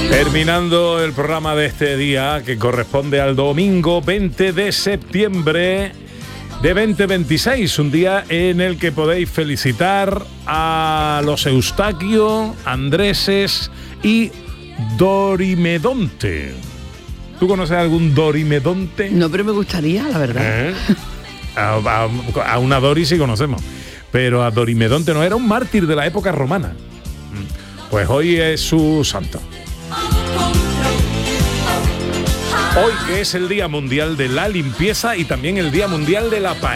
Terminando el programa de este día, que corresponde al domingo 20 de septiembre de 2026, un día en el que podéis felicitar a los Eustaquio, Andreses y Dorimedonte. ¿Tú conoces algún Dorimedonte? No, pero me gustaría, la verdad. A una Dori sí conocemos, pero a Dorimedonte no, era un mártir de la época romana. Pues hoy es su santo. Hoy que es el Día Mundial de la Limpieza y también el Día Mundial de la Paella.